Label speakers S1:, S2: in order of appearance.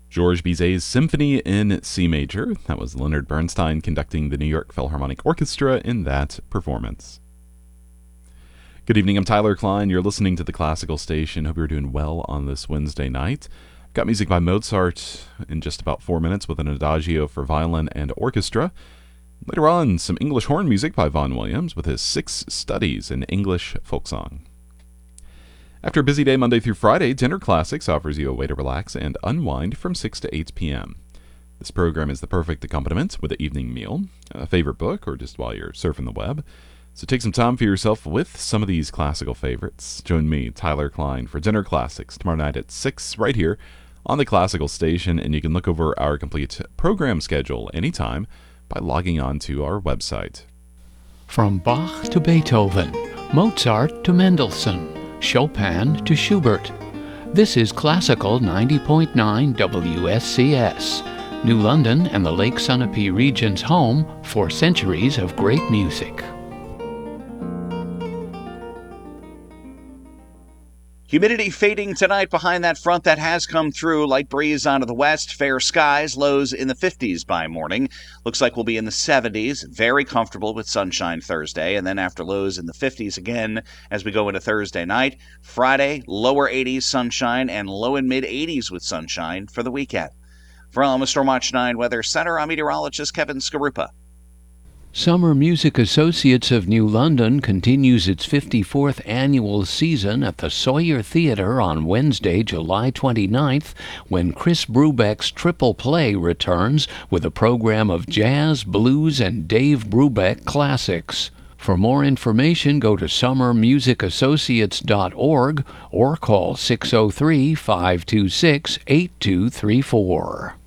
S1: Georges Bizet's Symphony in C Major. That was Leonard Bernstein conducting the New York Philharmonic Orchestra in that performance. Good evening, I'm Tyler Klein. You're listening to the Classical Station. Hope you're doing well on this Wednesday night. Got music by Mozart in just about 4 minutes with an adagio for violin and orchestra. Later on, some English horn music by Vaughan Williams with his 6 studies in English folk song. After a busy day Monday through Friday, Dinner Classics offers you a way to relax and unwind from 6 to 8 p.m. This program is the perfect accompaniment with an evening meal, a favorite book, or just while you're surfing the web. So take some time for yourself with some of these classical favorites. Join me, Tyler Klein, for Dinner Classics tomorrow night at 6 right here on the Classical Station, and you can look over our complete program schedule anytime by logging on to our website.
S2: From Bach to Beethoven, Mozart to Mendelssohn, Chopin to Schubert. This is Classical 90.9 WSCS, New London and the Lake Sunapee region's home for centuries of great music.
S3: Humidity fading tonight behind that front that has come through. Light breeze onto the west, fair skies, lows in the 50s by morning. Looks like we'll be in the 70s, very comfortable with sunshine Thursday, and then after lows in the 50s again as we go into Thursday night. Friday, lower 80s sunshine and low and mid 80s with sunshine for the weekend. From Stormwatch 9 Weather Center, I'm meteorologist Kevin Skarupa.
S2: Summer Music Associates of New London continues its 54th annual season at the Sawyer Theatre on Wednesday, July 29th, when Chris Brubeck's Triple Play returns with a program of jazz, blues, and Dave Brubeck classics. For more information, go to summermusicassociates.org or call 603-526-8234.